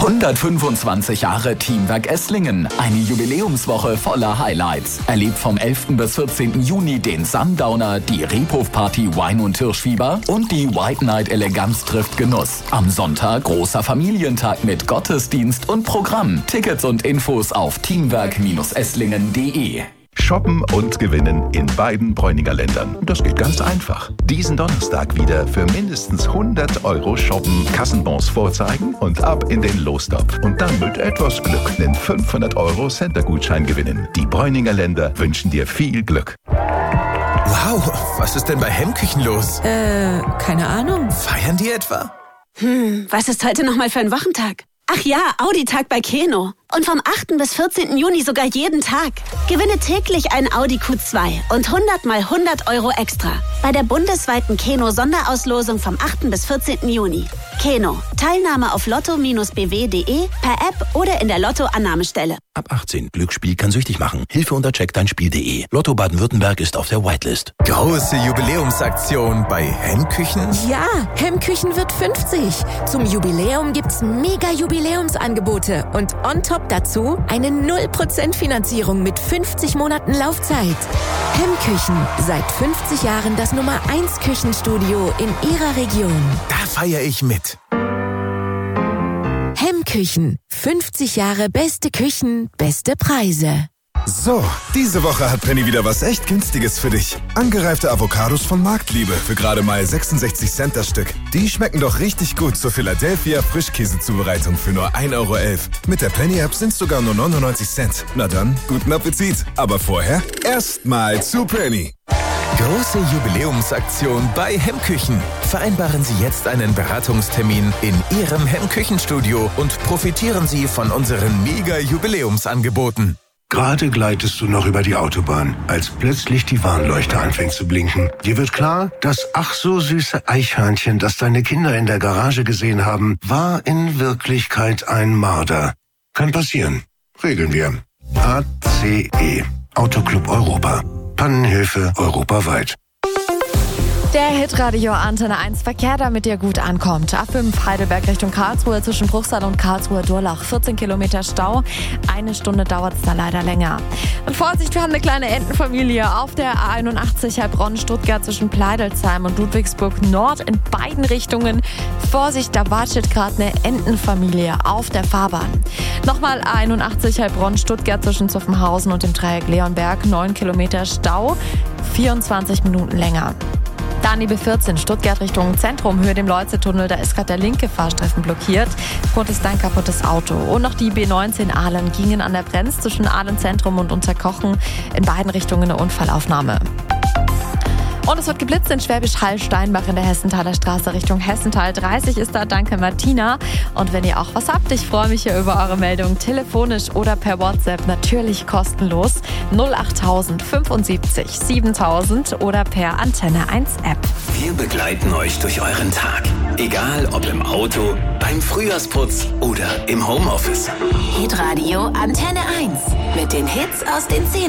125 Jahre Teamwerk Esslingen. Eine Jubiläumswoche voller Highlights. Erlebt vom 11. bis 14. Juni den Sundowner, die Rebhof-Party Wein und Hirschfieber und die White Night Eleganz trifft Genuss. Am Sonntag großer Familientag mit Gottesdienst und Programm. Tickets und Infos auf teamwerk-esslingen.de. Shoppen und gewinnen in beiden Bräuninger Ländern. Das geht ganz einfach. Diesen Donnerstag wieder für mindestens 100 € shoppen, Kassenbons vorzeigen und ab in den Lostopf. Und dann mit etwas Glück den 500 € Center-Gutschein gewinnen. Die Bräuninger Länder wünschen dir viel Glück. Wow, was ist denn bei Hemmküchen los? Keine Ahnung. Feiern die etwa? Was ist heute nochmal für ein Wochentag? Ach ja, Audi-Tag bei Keno. Und vom 8. bis 14. Juni sogar jeden Tag. Gewinne täglich einen Audi Q2 und 100 mal 100 € extra. Bei der bundesweiten Keno-Sonderauslosung vom 8. bis 14. Juni. Keno. Teilnahme auf lotto-bw.de, per App oder in der Lotto-Annahmestelle. Ab 18. Glücksspiel kann süchtig machen. Hilfe unter checkdeinspiel.de. Lotto Baden-Württemberg ist auf der Whitelist. Große Jubiläumsaktion bei Hemmküchen? Ja, Hemmküchen wird 50. Zum Jubiläum gibt's mega Jubiläumsangebote und on top dazu eine 0% Finanzierung mit 50 Monaten Laufzeit. Hemmküchen, seit 50 Jahren das Nummer 1 Küchenstudio in Ihrer Region. Da feiere ich mit. Hemmküchen, 50 Jahre beste Küchen, beste Preise. So, diese Woche hat Penny wieder was echt Günstiges für dich. Angereifte Avocados von Marktliebe für gerade mal 66 Cent das Stück. Die schmecken doch richtig gut zur Philadelphia Frischkäsezubereitung für nur 1,11 €. Mit der Penny-App sind es sogar nur 99 Cent. Na dann, guten Appetit. Aber vorher erstmal zu Penny. Große Jubiläumsaktion bei Hemmküchen. Vereinbaren Sie jetzt einen Beratungstermin in Ihrem Hemmküchenstudio und profitieren Sie von unseren Mega-Jubiläumsangeboten. Gerade gleitest du noch über die Autobahn, als plötzlich die Warnleuchte anfängt zu blinken. Dir wird klar, das ach so süße Eichhörnchen, das deine Kinder in der Garage gesehen haben, war in Wirklichkeit ein Marder. Kann passieren. Regeln wir. ACE. Autoclub Europa. Pannenhilfe europaweit. Der Hitradio Antenne 1 Verkehr, damit ihr gut ankommt. A5 Heidelberg Richtung Karlsruhe zwischen Bruchsal und Karlsruhe-Durlach. 14 Kilometer Stau. 1 Stunde dauert es da leider länger. Und Vorsicht, wir haben eine kleine Entenfamilie auf der A81 Heilbronn-Stuttgart zwischen Pleidelsheim und Ludwigsburg Nord in beiden Richtungen. Vorsicht, da wartet gerade eine Entenfamilie auf der Fahrbahn. Nochmal A81 Heilbronn-Stuttgart zwischen Zuffenhausen und dem Dreieck Leonberg. 9 Kilometer Stau. 24 Minuten länger. Dann die B14 Stuttgart Richtung Zentrum, Höhe dem Leuze-Tunnel. Da ist gerade der linke Fahrstreifen blockiert. Grund ist ein kaputtes Auto. Und noch die B19 Aalen gingen an der Brenz zwischen Aalen Zentrum und Unterkochen. In beiden Richtungen eine Unfallaufnahme. Und es wird geblitzt in Schwäbisch Hall-Steinbach in der Hessenthaler Straße Richtung Hessenthal. 30 ist da, danke Martina. Und wenn ihr auch was habt, ich freue mich hier über eure Meldung. Telefonisch oder per WhatsApp, natürlich kostenlos. 08000 75 7000 oder per Antenne 1 App. Wir begleiten euch durch euren Tag. Egal ob im Auto, beim Frühjahrsputz oder im Homeoffice. Hitradio Antenne 1 mit den Hits aus den 10